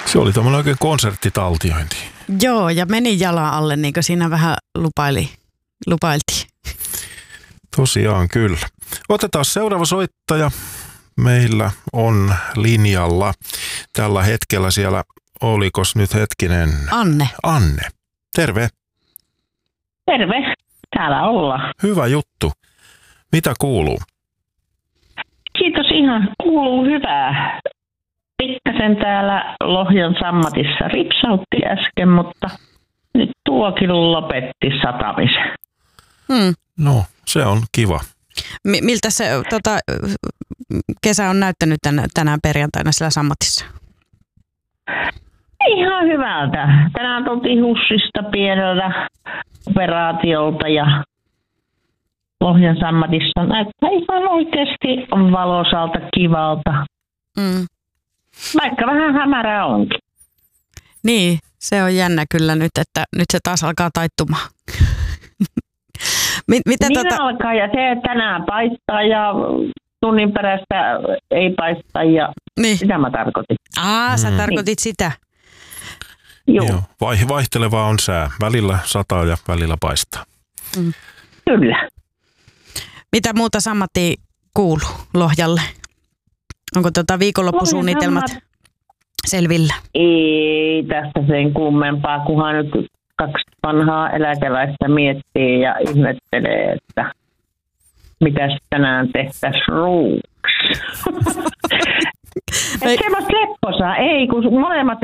Se oli tämmöinen oikein konserttitaltiointi. Joo, ja meni jalan alle, niin kuin siinä vähän lupailtiin. Tosiaan kyllä. Otetaan seuraava soittaja. Meillä on linjalla tällä hetkellä siellä, olikos nyt hetkinen? Anne. Terve. Terve. Täällä ollaan. Hyvä juttu. Mitä kuuluu? Kiitos, ihan kuuluu hyvää. Pikkasen täällä Lohjan sammatissa ripsautti äsken, mutta nyt tuokin lopetti satamisen. No, se on kiva. Miltä se kesä on näyttänyt tänään perjantaina siellä sammatissa? Ihan hyvältä. Tänään tultiin HUSista pienellä operaatiolta ja Lohjan sammatissa näyttää ihan oikeasti valoisalta, kivalta. Vaikka vähän hämärää onkin. Niin, se on jännä kyllä nyt, että nyt se taas alkaa taittumaan. Niin alkaa, ja se, että tänään paistaa ja tunnin perästä ei paista, ja niin. Sitä mä tarkoitin. Sä tarkoitit sitä. Joo. Vaihtelevaa on sää. Välillä sataa ja välillä paistaa. Kyllä. Mitä muuta sammattiin kuuluu Lohjalle? Onko viikonloppusuunnitelmat selvillä? Ei tästä sen kummempaa, kunhan nyt 2 vanhaa eläkeläistä miettii ja ihmettelee, että mitäs tänään tehtäisiin ruuksi. Semmoista lepposaa, ei kun molemmat